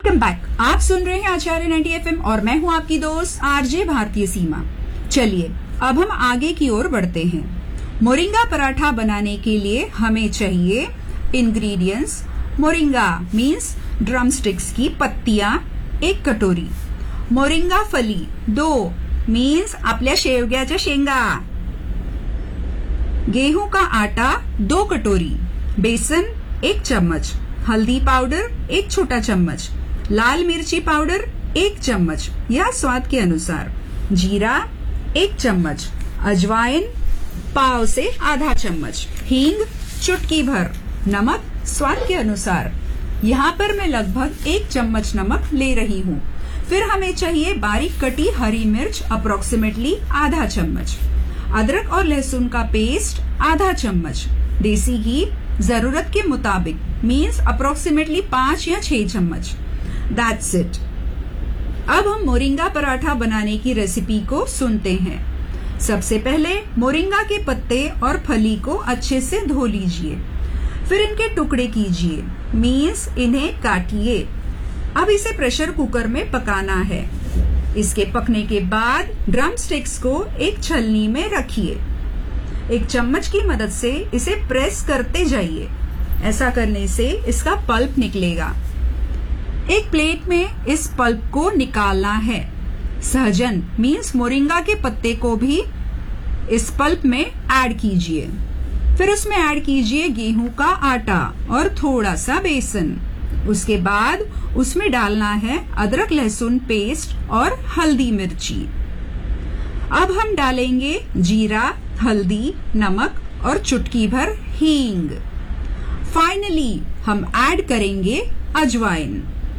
Welcome back. आप सुन रहे हैं आचार्य 90 एफएम और मैं हूं आपकी दोस्त आरजे भारतीय सीमा। चलिए अब हम आगे की ओर बढ़ते हैं। मोरिंगा पराठा बनाने के लिए हमें चाहिए ingredients. Moringa means drum sticks की पत्तियां 1 कटोरी, मोरिंगा फली 2 मीन्स आपल्या शेवग्याच्या शेंगा, गेहूं का आटा 2 कटोरी, बेसन 1 चम्मच, हल्दी पाउडर 1 छोटा चम्मच, लाल मिर्ची पाउडर 1 चम्मच या स्वाद के अनुसार, जीरा 1 चम्मच, अजवाइन पाव से आधा चम्मच, हींग चुटकी भर, नमक स्वाद के अनुसार। यहाँ पर मैं लगभग 1 चम्मच नमक ले रही हूँ। फिर हमें चाहिए बारीक कटी हरी मिर्च अप्रोक्सीमेटली आधा चम्मच, अदरक और लहसुन का पेस्ट आधा चम्मच, देसी घी जरूरत के मुताबिक मीन्स अप्रोक्सीमेटली 5 या 6 चम्मच। That's it. अब हम मोरिंगा पराठा बनाने की रेसिपी को सुनते हैं। सबसे पहले मोरिंगा के पत्ते और फली को अच्छे से धो लीजिए, फिर इनके टुकड़े कीजिए मीन्स इन्हें काटिए। अब इसे प्रेशर कुकर में पकाना है। इसके पकने के बाद ड्रम स्टिक्स को एक छलनी में रखिए। एक चम्मच की मदद से इसे प्रेस करते जाइए। ऐसा करने से इसका पल्प निकलेगा। एक प्लेट में इस पल्प को निकालना है। सहजन मीन्स मोरिंगा के पत्ते को भी इस पल्प में ऐड कीजिए। फिर उसमें ऐड कीजिए गेहूं का आटा और थोड़ा सा बेसन। उसके बाद उसमें डालना है अदरक लहसुन पेस्ट और हल्दी मिर्ची। अब हम डालेंगे जीरा, हल्दी, नमक और चुटकी भर हींग। फाइनली हम ऐड करेंगे अजवाइन।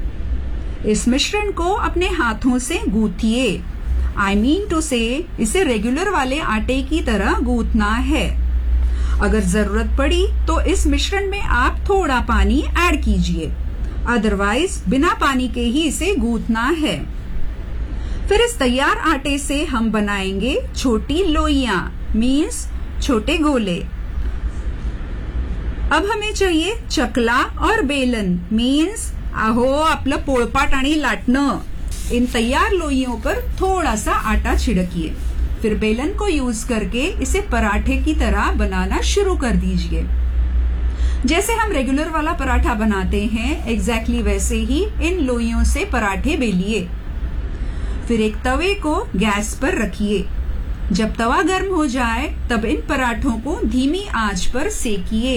इस मिश्रण को अपने हाथों से गूंथिए। आई मीन टू से इसे रेगुलर वाले आटे की तरह गूंथना है। अगर जरूरत पड़ी तो इस मिश्रण में आप थोड़ा पानी ऐड कीजिए, अदरवाइज बिना पानी के ही इसे गूंथना है। फिर इस तैयार आटे से हम बनाएंगे छोटी लोइयां मीन्स छोटे गोले। अब हमें चाहिए चकला और बेलन मीन्स अहो आपलं पोळपाट आणि लाटणं। इन तैयार लोइयों पर थोड़ा सा आटा छिड़किए, फिर बेलन को यूज करके इसे पराठे की तरह बनाना शुरू कर दीजिए। जैसे हम रेगुलर वाला पराठा बनाते हैं एग्जैक्टली वैसे ही इन लोइयों से पराठे बेलिए। फिर एक तवे को गैस पर रखिए। जब तवा गर्म हो जाए तब इन पराठों को धीमी आंच पर सेकिए।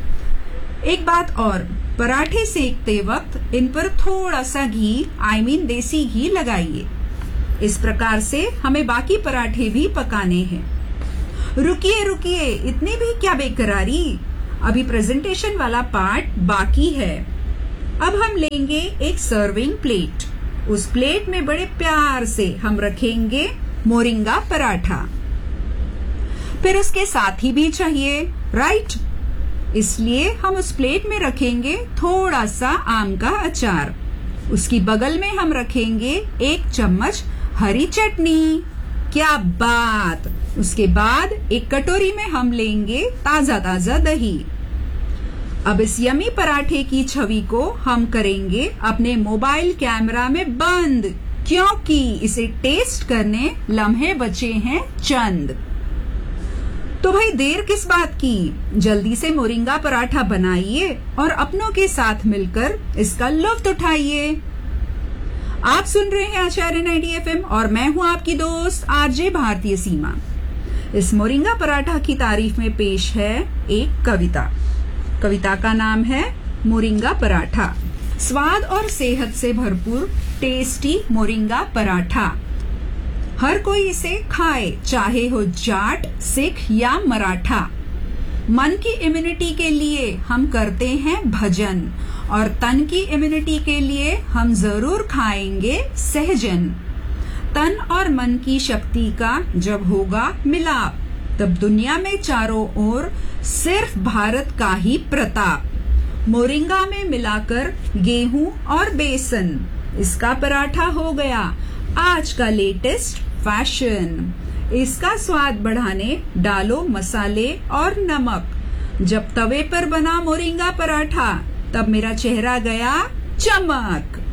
एक बात और, पराठे सेकते वक्त इन पर थोड़ा सा घी आई मीन देसी घी लगाइए। इस प्रकार से हमें बाकी पराठे भी पकाने हैं। रुकिए रुकिए, इतनी भी क्या बेकरारी, अभी प्रेजेंटेशन वाला पार्ट बाकी है। अब हम लेंगे एक सर्विंग प्लेट। उस प्लेट में बड़े प्यार से हम रखेंगे मोरिंगा पराठा। फिर उसके साथ ही भी चाहिए राइट, इसलिए हम उस प्लेट में रखेंगे थोड़ा सा आम का अचार। उसकी बगल में हम रखेंगे 1 चम्मच हरी चटनी। क्या बात। उसके बाद एक कटोरी में हम लेंगे ताजा ताजा दही। अब इस यमी पराठे की छवि को हम करेंगे अपने मोबाइल कैमरा में बंद, क्योंकि इसे टेस्ट करने लम्हे बचे हैं चंद। तो भाई देर किस बात की, जल्दी से मोरिंगा पराठा बनाइए और अपनों के साथ मिलकर इसका लुत्फ उठाइए। आप सुन रहे हैं आचार्य 90 एफएम और मैं हूं आपकी दोस्त आरजे भारतीय सीमा। इस मोरिंगा पराठा की तारीफ में पेश है एक कविता। कविता का नाम है मोरिंगा पराठा। स्वाद और सेहत से भरपूर टेस्टी मोरिंगा पराठा। हर कोई इसे खाए, चाहे हो जाट, सिख या मराठा। मन की इम्यूनिटी के लिए हम करते हैं भजन और तन की इम्यूनिटी के लिए हम जरूर खाएंगे सहजन। तन और मन की शक्ति का जब होगा मिलाप, तब दुनिया में चारों ओर सिर्फ भारत का ही प्रताप। मोरिंगा में मिलाकर गेहूं और बेसन, इसका पराठा हो गया आज का लेटेस्ट फैशन। इसका स्वाद बढ़ाने डालो मसाले और नमक। जब तवे पर बना मोरिंगा पराठा तब मेरा चेहरा गया चमक।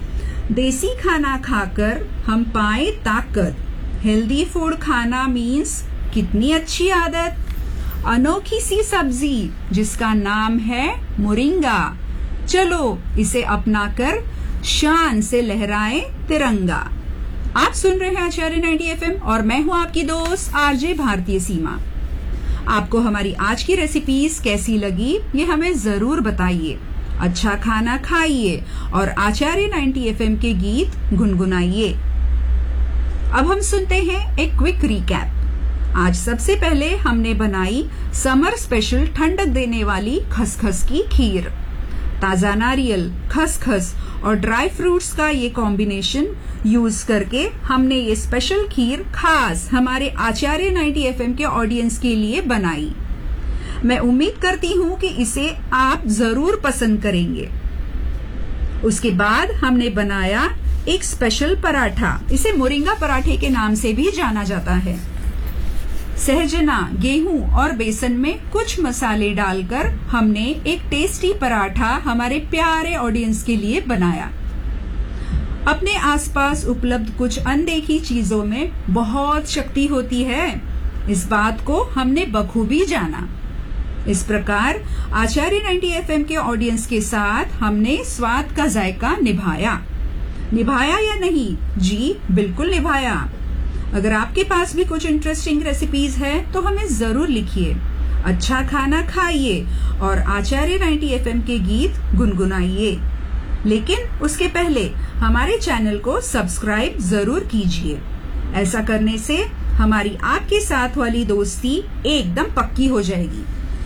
देसी खाना खाकर हम पाए ताकत। हेल्दी फूड खाना मीन्स कितनी अच्छी आदत। अनोखी सी सब्जी जिसका नाम है मोरिंगा, चलो इसे अपनाकर शान से लहराए तिरंगा। आप सुन रहे हैं आचार्य 90 FM और मैं हूं आपकी दोस्त आरजे भारतीय सीमा। आपको हमारी आज की रेसिपीज कैसी लगी ये हमें जरूर बताइए। अच्छा खाना खाइए और आचार्य 90 FM के गीत गुनगुनाइए। अब हम सुनते हैं एक क्विक रिकैप। आज सबसे पहले हमने बनाई समर स्पेशल ठंडक देने वाली खसखस की खीर। ताजा नारियल, खसखस और ड्राई फ्रूट्स का ये कॉम्बिनेशन यूज करके हमने ये स्पेशल खीर खास हमारे आचार्य 90 FM के ऑडियंस के लिए बनाई। मैं उम्मीद करती हूँ कि इसे आप जरूर पसंद करेंगे। उसके बाद हमने बनाया एक स्पेशल पराठा, इसे मोरिंगा पराठे के नाम से भी जाना जाता है। सहजना, गेहूं और बेसन में कुछ मसाले डालकर हमने एक टेस्टी पराठा हमारे प्यारे ऑडियंस के लिए बनाया। अपने आसपास उपलब्ध कुछ अनदेखी चीजों में बहुत शक्ति होती है, इस बात को हमने बखूबी जाना। इस प्रकार आचार्य 90 FM के ऑडियंस के साथ हमने स्वाद का जायका निभाया या नहीं? जी बिल्कुल निभाया। अगर आपके पास भी कुछ इंटरेस्टिंग रेसिपीज है तो हमें जरूर लिखिए। अच्छा खाना खाइए और आचार्य 90 FM के गीत गुनगुनाइए। लेकिन उसके पहले हमारे चैनल को सब्सक्राइब जरूर कीजिए। ऐसा करने से हमारी आपके साथ वाली दोस्ती एकदम पक्की हो जाएगी।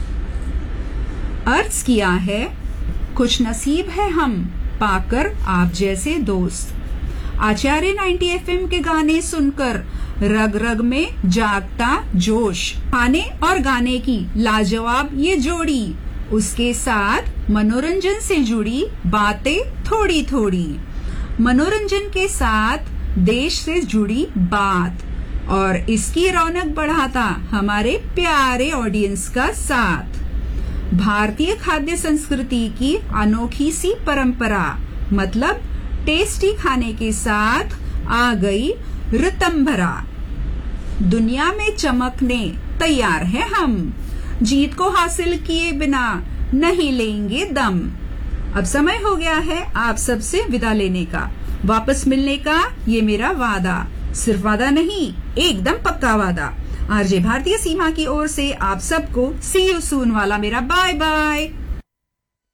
अर्ज किया है, कुछ नसीब है हम पाकर आप जैसे दोस्त। आचार्य 90 FM के गाने सुनकर रग रग में जागता जोश। खाने और गाने की लाजवाब ये जोड़ी, उसके साथ मनोरंजन से जुड़ी बातें थोड़ी थोड़ी। मनोरंजन के साथ देश से जुड़ी बात और इसकी रौनक बढ़ाता हमारे प्यारे ऑडियंस का साथ। भारतीय खाद्य संस्कृति की अनोखी सी परंपरा, मतलब टेस्टी खाने के साथ आ गई ऋतंभरा। दुनिया में चमकने तैयार हैं हम, जीत को हासिल किए बिना नहीं लेंगे दम। अब समय हो गया है आप सबसे विदा लेने का, वापस मिलने का ये मेरा वादा। सिर्फ वादा नहीं, एकदम पक्का वादा। आरजे भारतीय सीमा की ओर से आप सबको सी यू सून वाला मेरा बाय बाय।